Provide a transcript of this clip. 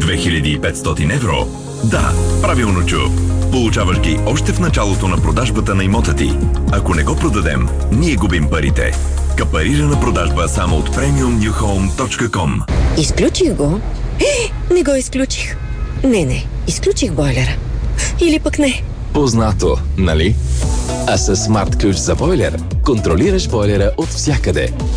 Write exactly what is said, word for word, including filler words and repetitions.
две хиляди и петстотин евро. Да, правилно чу. Получаваш ги още в началото на продажбата на имота ти. Ако не го продадем, ние губим парите. Капарирана продажба само от премиум ню хоум точка ком. Изключих го. Е, не го изключих. Не, не, изключих бойлера. Или пък не. Познато, нали? А с смарт ключ за бойлер контролираш бойлера от всякъде.